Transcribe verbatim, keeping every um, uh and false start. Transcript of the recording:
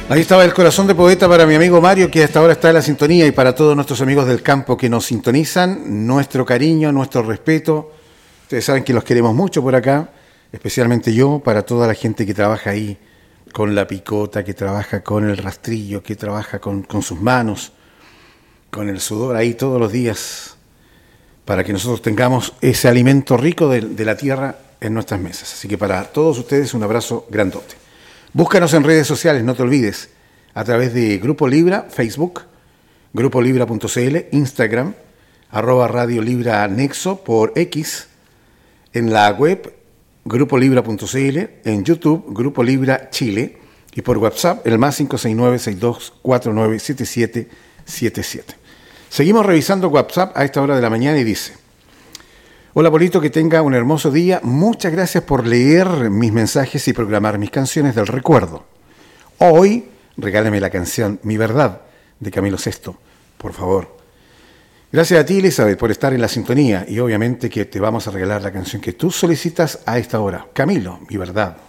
Ahí estaba el corazón de poeta para mi amigo Mario, que hasta ahora está en la sintonía, y para todos nuestros amigos del campo que nos sintonizan, nuestro cariño, nuestro respeto. Ustedes saben que los queremos mucho por acá, especialmente yo, para toda la gente que trabaja ahí con la picota, que trabaja con el rastrillo, que trabaja con, con sus manos, con el sudor ahí todos los días, para que nosotros tengamos ese alimento rico de, de la tierra en nuestras mesas. Así que para todos ustedes un abrazo grandote. Búscanos en redes sociales, no te olvides, a través de Grupo Libra, Facebook, grupo libra punto c l, Instagram, arroba Radio Libra Anexo por X, en la web grupo libra punto c l, en YouTube, Grupo Libra Chile, y por WhatsApp, el más cinco seis nueve, seis dos cuatro nueve, siete siete siete siete. Seguimos revisando WhatsApp a esta hora de la mañana y dice: hola Polito, que tenga un hermoso día. Muchas gracias por leer mis mensajes y programar mis canciones del recuerdo. Hoy, regálame la canción Mi Verdad, de Camilo Sesto, por favor. Gracias a ti, Elizabeth, por estar en la sintonía, y obviamente que te vamos a regalar la canción que tú solicitas a esta hora. Camilo, Mi Verdad.